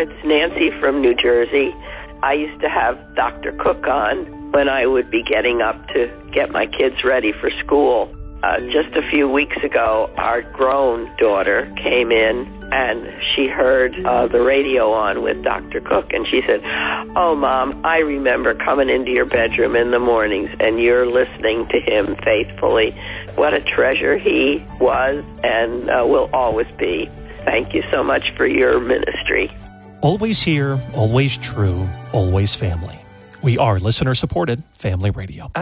it's Nancy from New Jersey. I used to have Dr. Cook on when I would be getting up to get my kids ready for school. Just a few weeks ago, our grown daughter came in and she heard the radio on with Dr. Cook, and she said, "Oh, Mom, I remember coming into your bedroom in the mornings and you're listening to him faithfully. What a treasure he was and will always be. Thank you so much for your ministry." Always here, always true, always family. We are listener-supported Family Radio.